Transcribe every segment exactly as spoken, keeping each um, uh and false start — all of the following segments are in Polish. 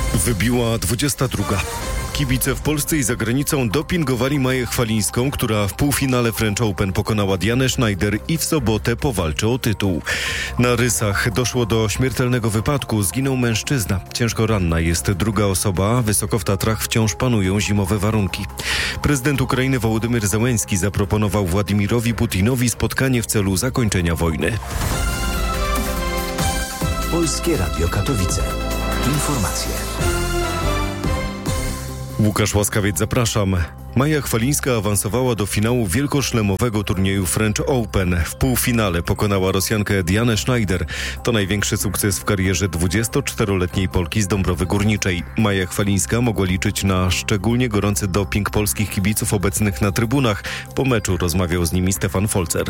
Wybiła dwudziesta druga. Kibice w Polsce i za granicą dopingowali Maję Chwalińską, która w półfinale French Open pokonała Dianę Schneider i w sobotę powalczy o tytuł. Na rysach doszło do śmiertelnego wypadku. Zginął mężczyzna. Ciężko ranna jest druga osoba. Wysoko w Tatrach wciąż panują zimowe warunki. Prezydent Ukrainy Wołodymyr Zełenski zaproponował Władimirowi Putinowi spotkanie w celu zakończenia wojny. Polskie Radio Katowice. Informacje. Łukasz Łaskawiec, zapraszam. Maja Chwalińska awansowała do finału wielkoszlemowego turnieju French Open. W półfinale pokonała Rosjankę Dianę Schneider. To największy sukces w karierze dwudziestoczteroletniej Polki z Dąbrowy Górniczej. Maja Chwalińska mogła liczyć na szczególnie gorący doping polskich kibiców obecnych na trybunach. Po meczu rozmawiał z nimi Stefan Folzer.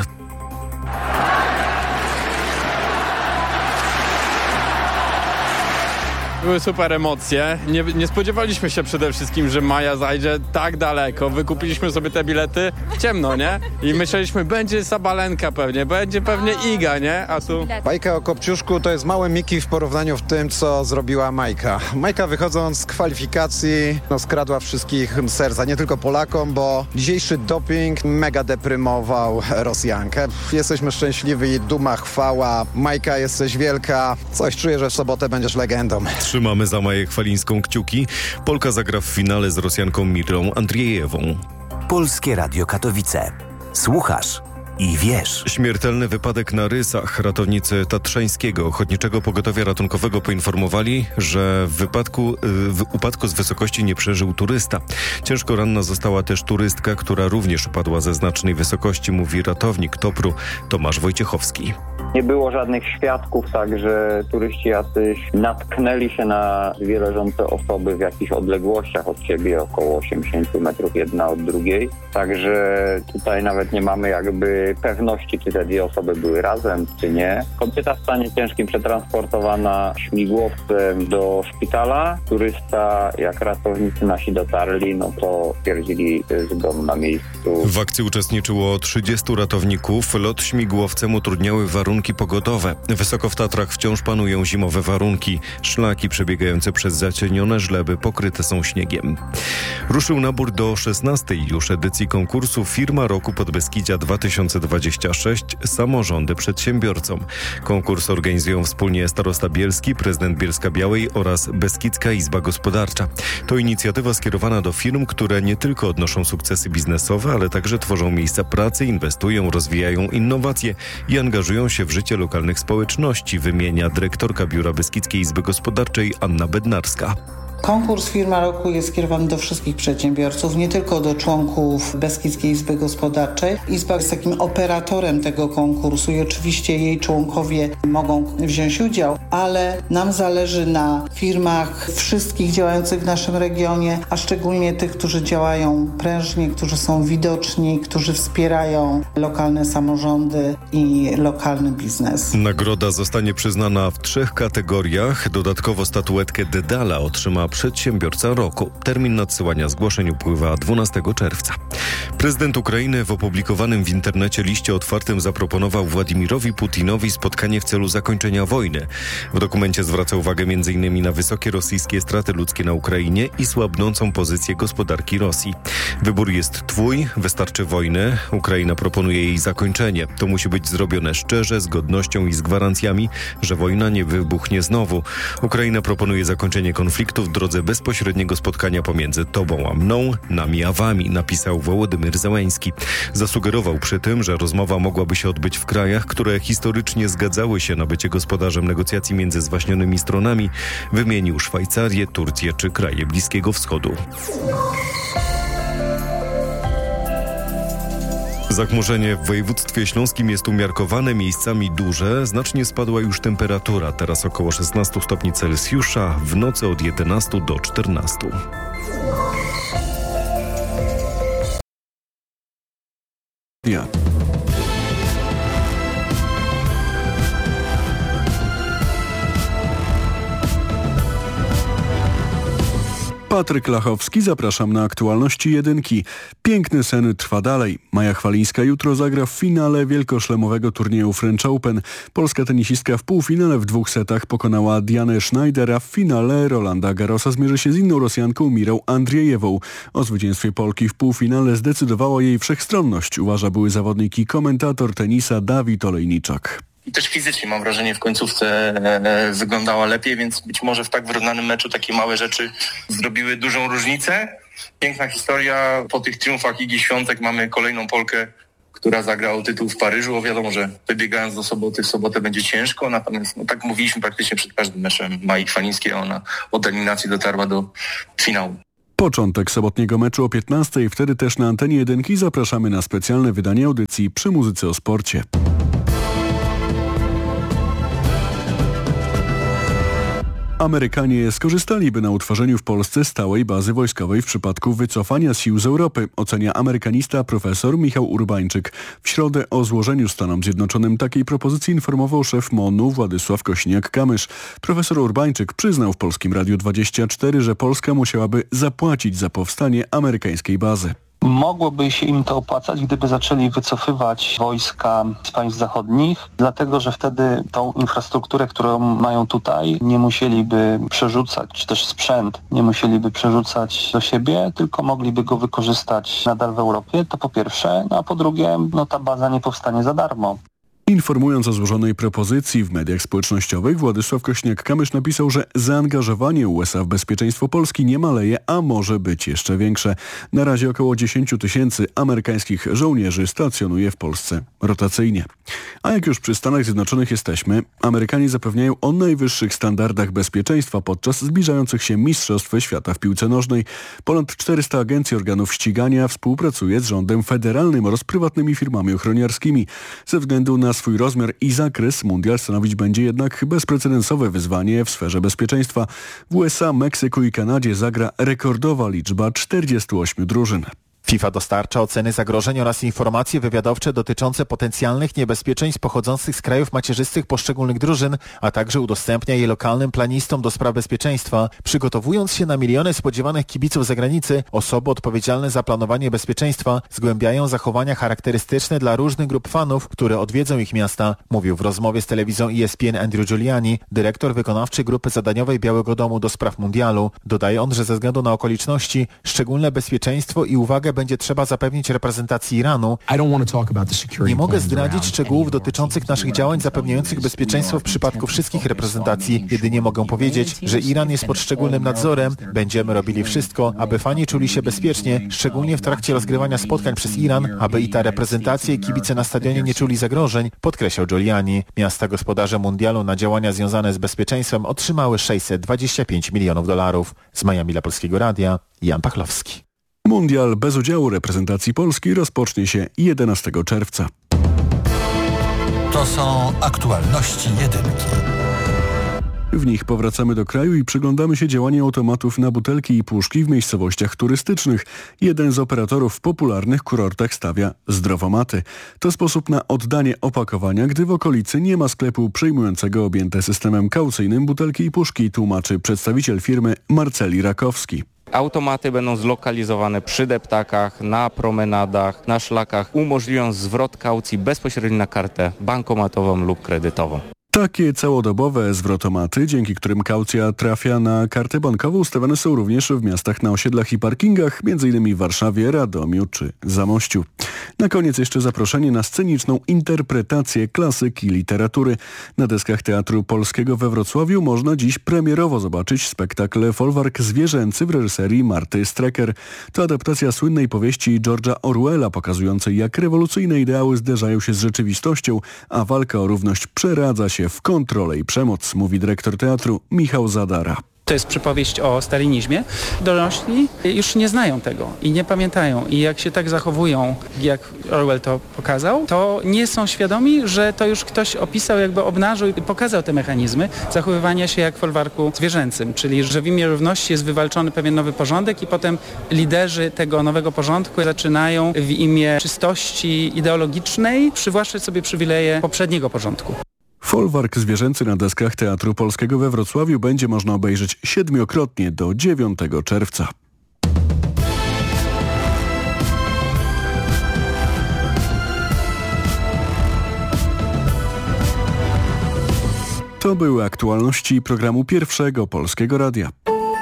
Były super emocje. Nie, nie spodziewaliśmy się przede wszystkim, że Maja zajdzie tak daleko. Wykupiliśmy sobie te bilety w ciemno, nie? I myśleliśmy, będzie Sabalenka pewnie, będzie pewnie Iga, nie? A tu... Bajka o Kopciuszku to jest małe Miki w porównaniu w tym, co zrobiła Majka. Majka, wychodząc z kwalifikacji, no, skradła wszystkich serca, nie tylko Polakom, bo dzisiejszy doping mega deprymował Rosjankę. Jesteśmy szczęśliwi i duma, chwała. Majka, jesteś wielka. Coś czuję, że w sobotę będziesz legendą. Trzymamy za Maję Chwalińską kciuki. Polka zagra w finale z Rosjanką Mirą Andrzejewą. Polskie Radio Katowice. Słuchasz i wiesz. Śmiertelny wypadek na rysach. Ratownicy Tatrzańskiego Ochotniczego Pogotowia Ratunkowego poinformowali, że w wypadku w upadku z wysokości nie przeżył turysta. Ciężko ranna została też turystka, która również upadła ze znacznej wysokości, mówi ratownik Topru Tomasz Wojciechowski. Nie było żadnych świadków, także turyści jacyś natknęli się na dwie leżące osoby w jakichś odległościach od siebie, około osiemdziesiąt metrów jedna od drugiej. Także tutaj nawet nie mamy jakby pewności, czy te dwie osoby były razem, czy nie. Kobieta w stanie ciężkim przetransportowana śmigłowcem do szpitala. Turysta, jak ratownicy nasi dotarli, no to stwierdzili zgon na miejscu. W akcji uczestniczyło trzydziestu ratowników. Lot śmigłowcem utrudniały warunki pogodowe. Wysoko w Tatrach wciąż panują zimowe warunki. Szlaki przebiegające przez zacienione żleby pokryte są śniegiem. Ruszył nabór do szesnastej już edycji konkursu Firma Roku Podbeskidzia dwa tysiące dwadzieścia sześć Samorządy Przedsiębiorcom. Konkurs organizują wspólnie starosta bielski, prezydent Bielska-Białej oraz Beskidzka Izba Gospodarcza. To inicjatywa skierowana do firm, które nie tylko odnoszą sukcesy biznesowe, ale także tworzą miejsca pracy, inwestują, rozwijają innowacje i angażują się w życie lokalnych społeczności, wymienia dyrektorka Biura Beskidzkiej Izby Gospodarczej Anna Bednarska. Konkurs Firma Roku jest skierowany do wszystkich przedsiębiorców, nie tylko do członków Beskidzkiej Izby Gospodarczej. Izba jest takim operatorem tego konkursu i oczywiście jej członkowie mogą wziąć udział, ale nam zależy na firmach wszystkich działających w naszym regionie, a szczególnie tych, którzy działają prężnie, którzy są widoczni, którzy wspierają lokalne samorządy i lokalny biznes. Nagroda zostanie przyznana w trzech kategoriach. Dodatkowo statuetkę Dedala otrzyma Przedsiębiorca Roku. Termin nadsyłania zgłoszeń upływa dwunastego czerwca. Prezydent Ukrainy w opublikowanym w internecie liście otwartym zaproponował Władimirowi Putinowi spotkanie w celu zakończenia wojny. W dokumencie zwraca uwagę między innymi na wysokie rosyjskie straty ludzkie na Ukrainie i słabnącą pozycję gospodarki Rosji. Wybór jest twój, wystarczy wojny. Ukraina proponuje jej zakończenie. To musi być zrobione szczerze, z godnością i z gwarancjami, że wojna nie wybuchnie znowu. Ukraina proponuje zakończenie konfliktu w drodze bezpośredniego spotkania pomiędzy tobą a mną, nami a wami, napisał Wołodymyr Zełenski. Zasugerował przy tym, że rozmowa mogłaby się odbyć w krajach, które historycznie zgadzały się na bycie gospodarzem negocjacji między zwaśnionymi stronami. Wymienił Szwajcarię, Turcję czy kraje Bliskiego Wschodu. Zachmurzenie w województwie śląskim jest umiarkowane, miejscami duże. Znacznie spadła już temperatura, teraz około szesnaście stopni Celsjusza, w nocy od jedenastu do czternastu. Ja. Patryk Lachowski, zapraszam na aktualności jedynki. Piękny sen trwa dalej. Maja Chwalińska jutro zagra w finale wielkoszlemowego turnieju French Open. Polska tenisistka w półfinale w dwóch setach pokonała Dianę Schneidera. W finale Rolanda Garrosa zmierzy się z inną Rosjanką Mirą Andrzejewą. O zwycięstwie Polki w półfinale zdecydowała jej wszechstronność, uważa były zawodnik i komentator tenisa Dawid Olejniczak. I też fizycznie mam wrażenie w końcówce e, wyglądała lepiej, więc być może w tak wyrównanym meczu takie małe rzeczy zrobiły dużą różnicę. Piękna historia. Po tych triumfach Igi Świątek mamy kolejną Polkę, która zagra o tytuł w Paryżu. O, wiadomo, że wybiegając do soboty, w sobotę będzie ciężko, natomiast no, tak mówiliśmy praktycznie przed każdym meczem Mai Chwalińskiej. Ona od eliminacji dotarła do finału. Początek sobotniego meczu o piętnastej. Wtedy też na antenie jedynki zapraszamy na specjalne wydanie audycji Przy muzyce o sporcie. Amerykanie skorzystaliby na utworzeniu w Polsce stałej bazy wojskowej w przypadku wycofania sił z Europy, ocenia amerykanista profesor Michał Urbańczyk. W środę o złożeniu Stanom Zjednoczonym takiej propozycji informował szef M O N-u Władysław Kośniak-Kamysz. Profesor Urbańczyk przyznał w Polskim Radiu dwadzieścia cztery, że Polska musiałaby zapłacić za powstanie amerykańskiej bazy. Mogłoby się im to opłacać, gdyby zaczęli wycofywać wojska z państw zachodnich, dlatego że wtedy tą infrastrukturę, którą mają tutaj, nie musieliby przerzucać, czy też sprzęt nie musieliby przerzucać do siebie, tylko mogliby go wykorzystać nadal w Europie, to po pierwsze, no a po drugie, no ta baza nie powstanie za darmo. Informując o złożonej propozycji w mediach społecznościowych, Władysław Kośniak-Kamysz napisał, że zaangażowanie U S A w bezpieczeństwo Polski nie maleje, a może być jeszcze większe. Na razie około dziesięć tysięcy amerykańskich żołnierzy stacjonuje w Polsce rotacyjnie. A jak już przy Stanach Zjednoczonych jesteśmy, Amerykanie zapewniają o najwyższych standardach bezpieczeństwa podczas zbliżających się Mistrzostw Świata w piłce nożnej. Ponad czterysta agencji organów ścigania współpracuje z rządem federalnym oraz prywatnymi firmami ochroniarskimi. Ze względu na swój rozmiar i zakres mundial stanowić będzie jednak bezprecedensowe wyzwanie w sferze bezpieczeństwa. W U S A, Meksyku i Kanadzie zagra rekordowa liczba czterdziestu ośmiu drużyn. FIFA dostarcza oceny zagrożeń oraz informacje wywiadowcze dotyczące potencjalnych niebezpieczeństw pochodzących z krajów macierzystych poszczególnych drużyn, a także udostępnia je lokalnym planistom do spraw bezpieczeństwa. Przygotowując się na miliony spodziewanych kibiców z zagranicy, osoby odpowiedzialne za planowanie bezpieczeństwa zgłębiają zachowania charakterystyczne dla różnych grup fanów, które odwiedzą ich miasta, mówił w rozmowie z telewizją E S P N Andrew Giuliani, dyrektor wykonawczy grupy zadaniowej Białego Domu do spraw mundialu. Dodaje on, że ze względu na okoliczności szczególne bezpieczeństwo i uwagę będzie trzeba zapewnić reprezentacji Iranu. Nie mogę zdradzić szczegółów dotyczących naszych działań zapewniających bezpieczeństwo w przypadku wszystkich reprezentacji. Jedynie mogę powiedzieć, że Iran jest pod szczególnym nadzorem. Będziemy robili wszystko, aby fani czuli się bezpiecznie, szczególnie w trakcie rozgrywania spotkań przez Iran, aby i ta reprezentacja i kibice na stadionie nie czuli zagrożeń, podkreślał Giuliani. Miasta gospodarze mundialu na działania związane z bezpieczeństwem otrzymały sześćset dwadzieścia pięć milionów dolarów. Z Miami dla Polskiego Radia, Jan Pachlowski. Mundial bez udziału reprezentacji Polski rozpocznie się jedenastego czerwca. To są aktualności jedynki. W nich powracamy do kraju i przyglądamy się działaniu automatów na butelki i puszki w miejscowościach turystycznych. Jeden z operatorów w popularnych kurortach stawia zdrowomaty. To sposób na oddanie opakowania, gdy w okolicy nie ma sklepu przyjmującego objęte systemem kaucyjnym butelki i puszki, tłumaczy przedstawiciel firmy Marceli Rakowski. Automaty będą zlokalizowane przy deptakach, na promenadach, na szlakach, umożliwiając zwrot kaucji bezpośrednio na kartę bankomatową lub kredytową. Takie całodobowe zwrotomaty, dzięki którym kaucja trafia na kartę bankową, ustawiane są również w miastach na osiedlach i parkingach, m.in. w Warszawie, Radomiu czy Zamościu. Na koniec jeszcze zaproszenie na sceniczną interpretację klasyki literatury. Na deskach Teatru Polskiego we Wrocławiu można dziś premierowo zobaczyć spektakl Folwark zwierzęcy w reżyserii Marty Strecker. To adaptacja słynnej powieści George'a Orwella, pokazującej, jak rewolucyjne ideały zderzają się z rzeczywistością, a walka o równość przeradza się w kontrolę i przemoc, mówi dyrektor teatru Michał Zadara. To jest przypowieść o stalinizmie. Dorośli już nie znają tego i nie pamiętają. I jak się tak zachowują, jak Orwell to pokazał, to nie są świadomi, że to już ktoś opisał, jakby obnażył i pokazał te mechanizmy zachowywania się jak w folwarku zwierzęcym. Czyli, że w imię równości jest wywalczony pewien nowy porządek i potem liderzy tego nowego porządku zaczynają w imię czystości ideologicznej przywłaszczać sobie przywileje poprzedniego porządku. Folwark zwierzęcy na deskach Teatru Polskiego we Wrocławiu będzie można obejrzeć siedmiokrotnie do dziewiątego czerwca. To były aktualności programu Pierwszego Polskiego Radia.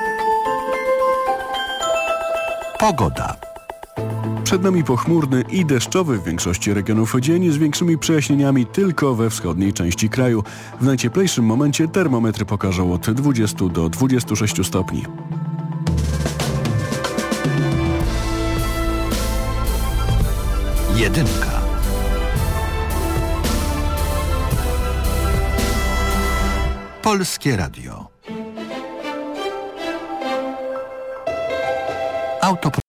Pogoda. Przed nami pochmurny i deszczowy w większości regionów dzień z większymi przejaśnieniami tylko we wschodniej części kraju. W najcieplejszym momencie termometry pokażą od dwudziestu do dwudziestu sześciu stopni. Jedynka. Polskie Radio. Auto